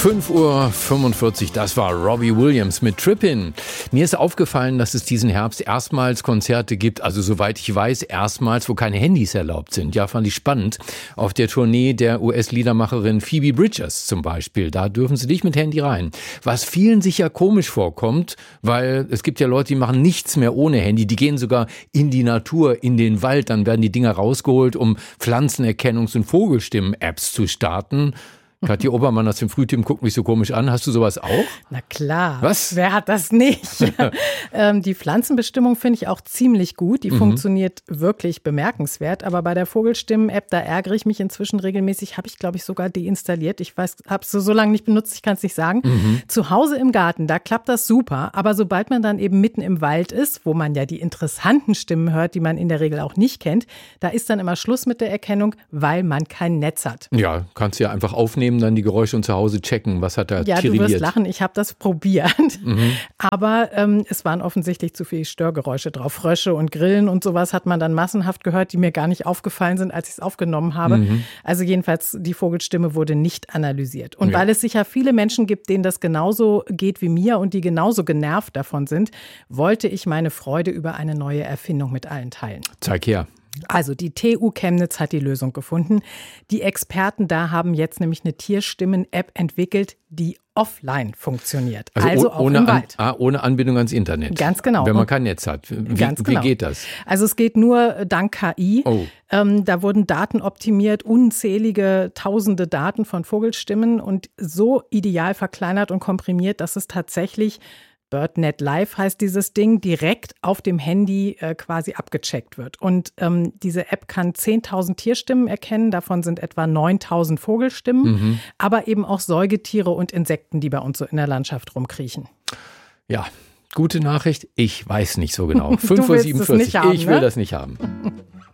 5:45 Uhr, das war Robbie Williams mit Trippin'. Mir ist aufgefallen, dass es diesen Herbst erstmals Konzerte gibt, also soweit ich weiß, erstmals, wo keine Handys erlaubt sind. Ja, fand ich spannend. Auf der Tournee der US-Liedermacherin Phoebe Bridgers zum Beispiel, da dürfen sie nicht mit Handy rein. Was vielen sicher komisch vorkommt, weil es gibt ja Leute, die machen nichts mehr ohne Handy, die gehen sogar in die Natur, in den Wald, dann werden die Dinger rausgeholt, um Pflanzenerkennungs- und Vogelstimmen-Apps zu starten. Kathi Obermann aus dem Frühteam guckt mich so komisch an. Hast du sowas auch? Na klar. Was? Wer hat das nicht? Die Pflanzenbestimmung finde ich auch ziemlich gut. Die funktioniert wirklich bemerkenswert. Aber bei der Vogelstimmen-App, da ärgere ich mich inzwischen regelmäßig. Habe ich, glaube ich, sogar deinstalliert. Ich weiß, habe es so lange nicht benutzt, ich kann es nicht sagen. Zu Hause im Garten, da klappt das super. Aber sobald man dann eben mitten im Wald ist, wo man ja die interessanten Stimmen hört, die man in der Regel auch nicht kennt, da ist dann immer Schluss mit der Erkennung, weil man kein Netz hat. Ja, kannst ja einfach aufnehmen, dann die Geräusche und zu Hause checken, was hat da tirilliert. Ja, du wirst lachen, ich habe das probiert. Aber es waren offensichtlich zu viele Störgeräusche drauf. Frösche und Grillen und sowas hat man dann massenhaft gehört, die mir gar nicht aufgefallen sind, als ich es aufgenommen habe. Also jedenfalls, die Vogelstimme wurde nicht analysiert. Und weil es sicher viele Menschen gibt, denen das genauso geht wie mir und die genauso genervt davon sind, wollte ich meine Freude über eine neue Erfindung mit allen teilen. Zeig her. Also die TU Chemnitz hat die Lösung gefunden. Die Experten da haben jetzt nämlich eine Tierstimmen-App entwickelt, die offline funktioniert. Also auch im Wald. Ohne Anbindung ans Internet. Ganz genau. Wenn man kein Netz hat. Wie geht das? Also es geht nur dank KI. Da wurden Daten optimiert, unzählige tausende Daten von Vogelstimmen und so ideal verkleinert und komprimiert, dass es tatsächlich BirdNet Live heißt dieses Ding, direkt auf dem Handy quasi abgecheckt wird. Und diese App kann 10.000 Tierstimmen erkennen, davon sind etwa 9.000 Vogelstimmen, aber eben auch Säugetiere und Insekten, die bei uns so in der Landschaft rumkriechen. Ja, gute Nachricht, ich weiß nicht so genau. 5:47 Uhr, ich will das nicht haben.